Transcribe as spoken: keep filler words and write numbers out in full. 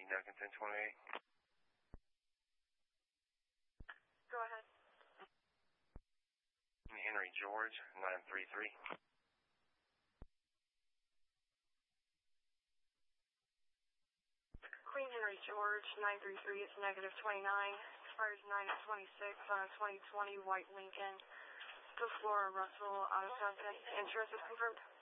Duncan ten twenty-eight. Go ahead. Henry George, nine three three. Queen Henry George, nine three three, it's negative twenty-nine. Expires nine twenty-six on a twenty twenty white Lincoln. The Flora Russell out of contact. Insurance is confirmed.